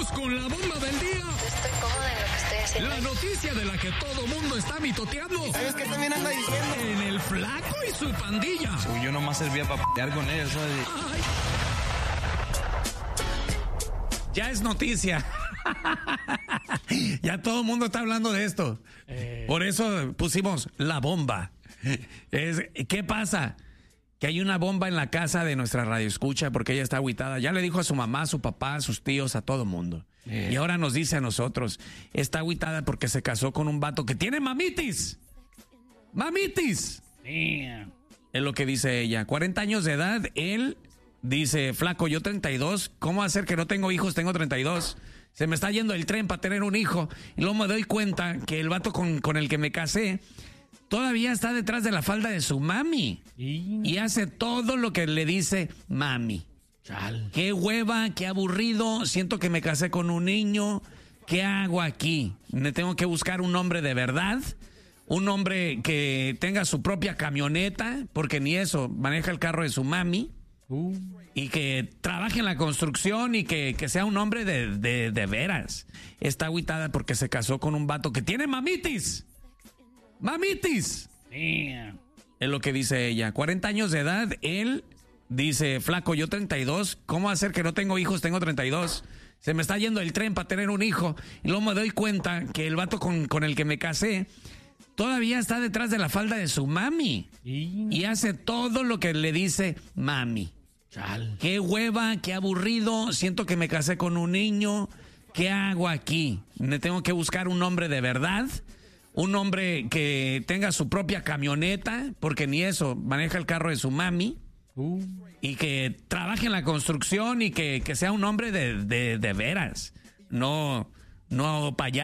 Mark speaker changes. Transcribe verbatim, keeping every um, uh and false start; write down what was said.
Speaker 1: Vamos con la bomba del día.
Speaker 2: Estoy cómoda en lo que estoy haciendo.
Speaker 1: La noticia de la que todo mundo está mitoteando.
Speaker 3: ¿Sabes qué también anda diciendo?
Speaker 1: En el Flaco y su pandilla.
Speaker 4: Uy, yo nomás servía para pelear con él, ¿sabes?
Speaker 1: Ay.
Speaker 5: Ya es noticia. Ya todo el mundo está hablando de esto. Eh. Por eso pusimos la bomba. Es, ¿qué pasa? Que hay una bomba en la casa de nuestra radioescucha porque ella está agüitada. Ya le dijo a su mamá, a su papá, a sus tíos, a todo mundo. Eh. Y ahora nos dice a nosotros, está agüitada porque se casó con un vato que tiene mamitis. ¡Mamitis!
Speaker 6: Yeah.
Speaker 5: Es lo que dice ella. cuarenta años de edad, él dice, flaco, yo treinta y dos, ¿cómo hacer que no tengo hijos? Tengo treinta y dos. Se me está yendo el tren para tener un hijo. Y luego me doy cuenta que el vato con, con el que me casé todavía está detrás de la falda de su mami.
Speaker 6: ¿Y?
Speaker 5: Y hace todo lo que le dice mami.
Speaker 6: Chal.
Speaker 5: Qué hueva, qué aburrido. Siento que me casé con un niño. ¿Qué hago aquí? Me tengo que buscar un hombre de verdad. Un hombre que tenga su propia camioneta, porque ni eso, maneja el carro de su mami.
Speaker 6: Uh.
Speaker 5: Y que trabaje en la construcción y que, que sea un hombre de, de, de veras. Está agüitada porque se casó con un vato que tiene mamitis. ¡Mamitis!
Speaker 6: Yeah.
Speaker 5: Es lo que dice ella. cuarenta años de edad, él dice, flaco, yo treinta y dos, ¿cómo hacer que no tengo hijos? Tengo treinta y dos. Se me está yendo el tren para tener un hijo. Y luego me doy cuenta que el vato con, con el que me casé todavía está detrás de la falda de su mami.
Speaker 6: ¿Y?
Speaker 5: Y hace todo lo que le dice mami.
Speaker 6: Chal.
Speaker 5: Qué hueva, qué aburrido. Siento que me casé con un niño. ¿Qué hago aquí? Me tengo que buscar un hombre de verdad. Un hombre que tenga su propia camioneta, porque ni eso, maneja el carro de su mami.
Speaker 6: Uh.
Speaker 5: Y que trabaje en la construcción y que, que sea un hombre de, de, de veras. No, no payaso.